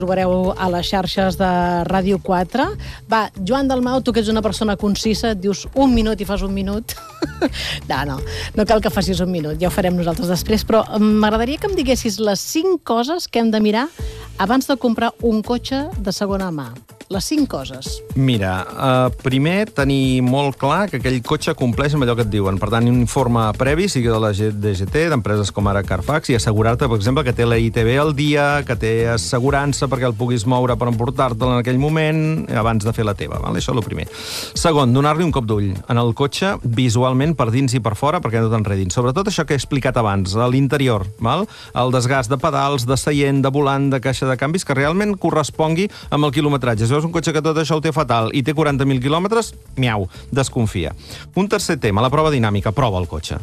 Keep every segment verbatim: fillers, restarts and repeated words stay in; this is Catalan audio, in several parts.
trobareu a les xarxes de Ràdio quatre. Va, Joan Dalmau, tu que ets una persona concisa, et dius un minut i fas un minut. No, no, no cal que facis un minut, ja ho farem nosaltres després, però m'agradaria que em diguessis les cinc coses que hem de mirar abans de comprar un cotxe de segona mà. Les cinc coses. Mira, uh, primer tenir molt clar que aquell cotxe compleix amb allò que et diuen. Per tant, un informe previ, sigui de la D G T, d'empreses com ara Carfax, i assegurar-te, per exemple, que té la I T V al dia, que té assegurança perquè el puguis moure per emportar-te'l en aquell moment abans de fer la teva. Val? Això és el primer. Segon, donar-li un cop d'ull en el cotxe visualment per dins i per fora perquè no t'enredin. Sobretot això que he explicat abans, a l'interior, val? El desgast de pedals, de seient, de volant, de caixa de canvis, que realment correspongui amb el quilometratge. Si veus un cotxe que tot això ho té fatal i té quaranta mil quilòmetres, miau, desconfia. Un tercer tema, la prova dinàmica. Prova el cotxe.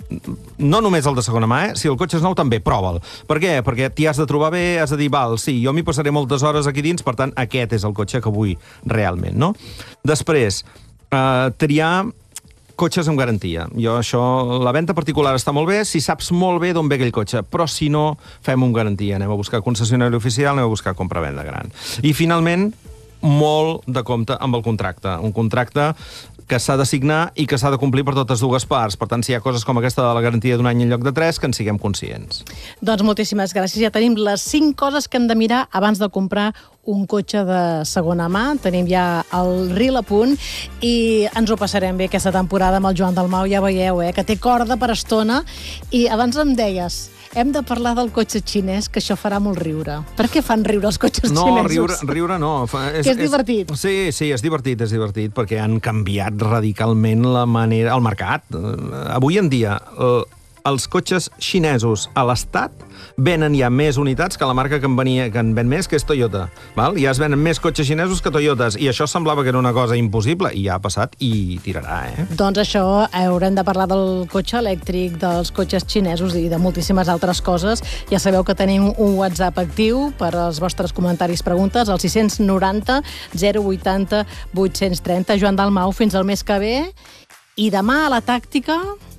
No només el de segona mà, eh? Si el cotxe és nou, també prova'l. Per què? Perquè t'hi has de trobar bé, has de dir, val, sí, jo m'hi passaré moltes hores aquí dins, per tant, aquest és el cotxe que vull realment, no? Després, eh, triar cotxes amb garantia. Jo això, la venda particular està molt bé, si saps molt bé d'on ve aquell cotxe, però si no, fem un garantia. Anem a buscar concessionari oficial, anem a buscar compra-venda gran. I finalment, molt de compte amb el contracte. Un contracte que s'ha de signar i que s'ha de complir per totes dues parts. Per tant, si hi ha coses com aquesta de la garantia d'un any en lloc de tres, que en siguem conscients. Doncs moltíssimes gràcies. Ja tenim les cinc coses que hem de mirar abans de comprar un cotxe de segona mà. Tenim ja el reel a punt i ens ho passarem bé aquesta temporada amb el Joan Dalmau. Ja veieu, eh, que té corda per estona. I abans em deies, hem de parlar del cotxe xinès, que això farà molt riure. Per què fan riure els cotxes no, xinesos? No, riure, riure no. És, que és divertit. És, sí, sí, és divertit, és divertit, perquè han canviat radicalment la manera, el mercat. Avui en dia, els cotxes xinesos a l'Estat venen ja més unitats que la marca que en, venia, que en ven més, que és Toyota. Val? Ja es venen més cotxes xinesos que Toyotes, i això semblava que era una cosa impossible, i ja ha passat i tirarà, eh? Doncs això, haurem de parlar del cotxe elèctric, dels cotxes xinesos i de moltíssimes altres coses. Ja sabeu que tenim un WhatsApp actiu per als vostres comentaris, preguntes, al sis cents noranta zero vuitanta vuit cents trenta. Joan Dalmau, fins al mes que ve. I demà a la tàctica...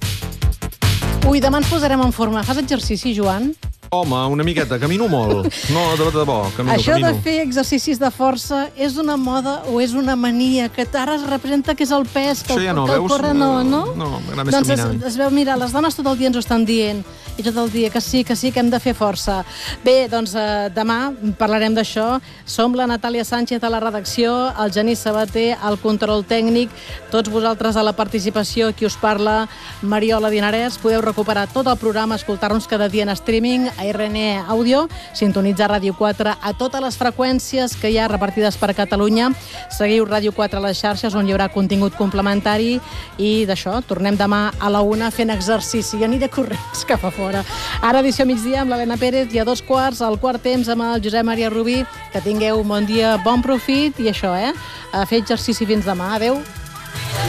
Ui, demà ens posarem en forma. Fas exercici, Joan? Home, una miqueta, camino molt. No, de debò, camino, Això camino. de fer exercicis de força és una moda o és una mania que ara es representa que és el pes, que, Això ja no, que el veus? corre no, no? No, m'agrada més doncs caminar. Es, es veu, mira, les dones tot el dia ens ho estan dient, i tot el dia que sí, que sí, que hem de fer força. Bé, doncs eh, demà parlarem d'això. Som la Natàlia Sánchez a la redacció, el Genís Sabater al control tècnic, tots vosaltres a la participació, qui us parla, Mariola Dinarès. Podeu recuperar tot el programa, escoltar-nos cada dia en streaming, a R N E Àudio, sintonitzar Ràdio quatre a totes les freqüències que hi ha repartides per Catalunya. Seguiu Ràdio quatre a les xarxes, on hi haurà contingut complementari, i d'això, tornem demà a la una fent exercici. Jo aniré corrents cap a fora. Ara edició migdia amb l'Helena Pérez i a dos quarts, al quart temps amb el Josep Maria Rubí. Que tingueu un bon dia, bon profit i això, eh? A fer exercici fins demà. Adéu.